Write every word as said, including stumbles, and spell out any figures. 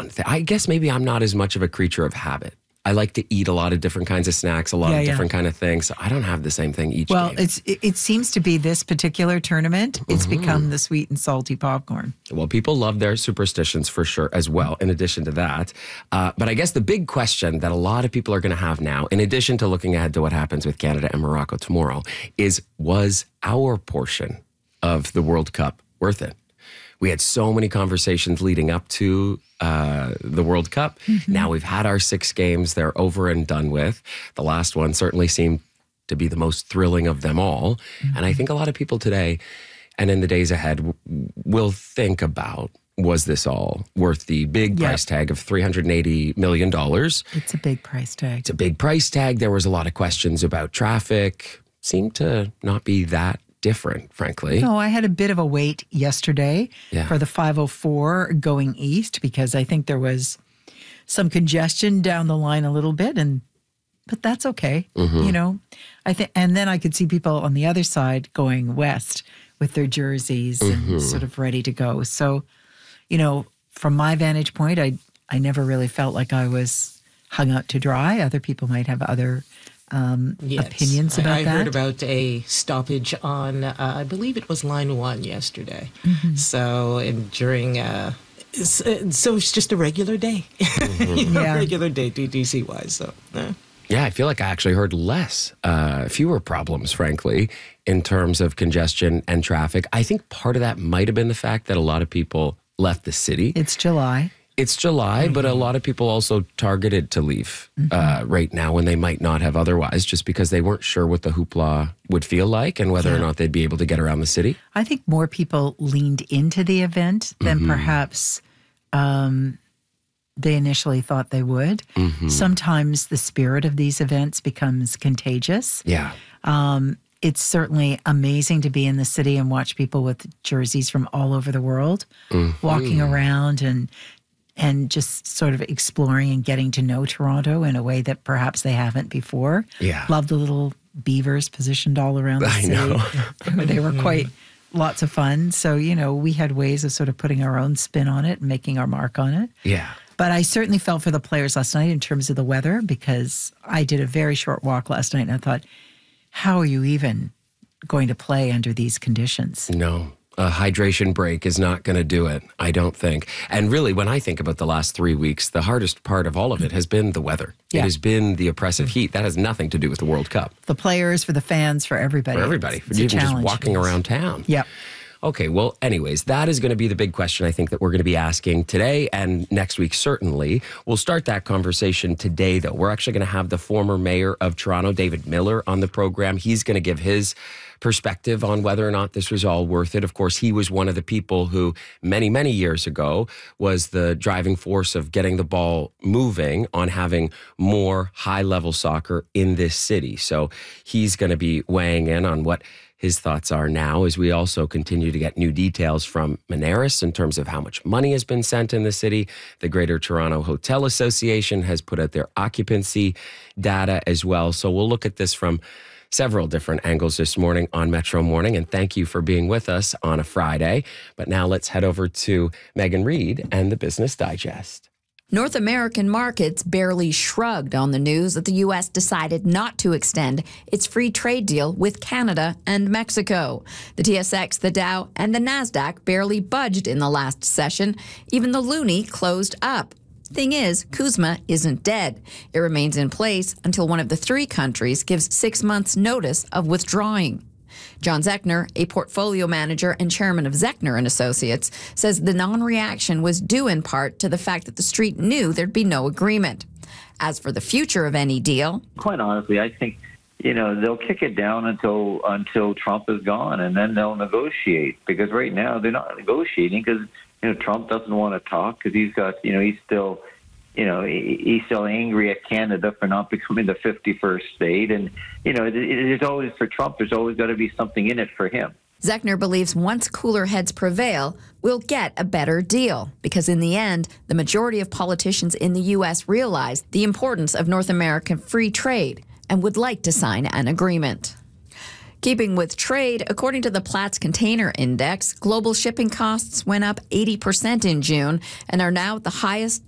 one thing. I guess maybe I'm not as much of a creature of habit. I like to eat a lot of different kinds of snacks, a lot Yeah, of yeah. different kind of things. So I don't have the same thing each Well, game. it's it, it seems to be this particular tournament. It's Mm-hmm. become the sweet and salty popcorn. Well, people love their superstitions for sure as well, in addition to that. Uh, but I guess the big question that a lot of people are going to have now, in addition to looking ahead to what happens with Canada and Morocco tomorrow, is was our portion of the World Cup worth it? We had so many conversations leading up to uh, the World Cup. Mm-hmm. Now we've had our six games. They're over and done with. The last one certainly seemed to be the most thrilling of them all. Mm-hmm. And I think a lot of people today and in the days ahead w- will think about, was this all worth the big Yep. price tag of three hundred eighty million dollars? It's a big price tag. It's a big price tag. There was a lot of questions about traffic. Seemed to not be that different, frankly. No, I had a bit of a wait yesterday Yeah. for the five oh four going east because I think there was some congestion down the line a little bit, and but that's okay. Mm-hmm. You know, I think, and then I could see people on the other side going west with their jerseys Mm-hmm. and sort of ready to go. So, you know, from my vantage point, I I never really felt like I was hung out to dry. Other people might have other um, Yes. opinions about I, I that. heard about a stoppage on, uh, I believe it was line one yesterday. Mm-hmm. So and during, uh, s- uh, so it's just a regular day, you know, Yeah. regular day D T C wise. So uh. Yeah, I feel like I actually heard less, uh, fewer problems, frankly, in terms of congestion and traffic. I think part of that might have been the fact that a lot of people left the city. It's July. It's July, but a lot of people also targeted to leave uh, right now when they might not have otherwise, just because they weren't sure what the hoopla would feel like and whether or not they'd be able to get around the city. I think more people leaned into the event than Mm-hmm. perhaps um, they initially thought they would. Mm-hmm. Sometimes the spirit of these events becomes contagious. Yeah. It's certainly amazing to be in the city and watch people with jerseys from all over the world Mm-hmm. walking around and and just sort of exploring and getting to know Toronto in a way that perhaps they haven't before. Yeah. Love the little beavers positioned all around the I city. know. They were quite lots of fun. So, you know, we had ways of sort of putting our own spin on it and making our mark on it. Yeah. But I certainly felt for the players last night in terms of the weather because I did a very short walk last night and I thought, how are you even going to play under these conditions? No. A hydration break is not going to do it, I don't think. And really, when I think about the last three weeks, the hardest part of all of it has been the weather. Yeah. It has been the oppressive heat. That has nothing to do with the World Cup. The players, for the fans, for everybody. For everybody, It's, for it's a even just challenge. walking around town. Yep. Okay, well, anyways, that is going to be the big question I think that we're going to be asking today and next week, certainly. We'll start that conversation today, though. We're actually going to have the former mayor of Toronto, David Miller, on the program. He's going to give his perspective on whether or not this was all worth it. Of course, he was one of the people who many, many years ago was the driving force of getting the ball moving on having more high-level soccer in this city. So he's going to be weighing in on what his thoughts are now as we also continue to get new details from Moneris in terms of how much money has been sent in the city. The Greater Toronto Hotel Association has put out their occupancy data as well. So we'll look at this from several different angles this morning on Metro Morning. And thank you for being with us on a Friday. But now let's head over to Megan Reid and the Business Digest. North American markets barely shrugged on the news that the U S decided not to extend its free trade deal with Canada and Mexico. The T S X, the Dow, and the NASDAQ barely budged in the last session. Even the loonie closed up. Thing is, CUSMA isn't dead. It remains in place until one of the three countries gives six months' notice of withdrawing. John Zechner, a portfolio manager and chairman of Zechner and Associates, says the non-reaction was due in part to the fact that the street knew there'd be no agreement. As for the future of any deal, quite honestly, I think, you know, they'll kick it down until until Trump is gone, and then they'll negotiate. Because right now they're not negotiating because, you know, Trump doesn't want to talk because he's got, you know, he's still, you know, he's still angry at Canada for not becoming the fifty-first state. And, you know, there's always, for Trump, there's always got to be something in it for him. Zechner believes once cooler heads prevail, we'll get a better deal. Because in the end, the majority of politicians in the U S realize the importance of North American free trade and would like to sign an agreement. Keeping with trade, according to the Platts Container Index, global shipping costs went up eighty percent in June and are now at the highest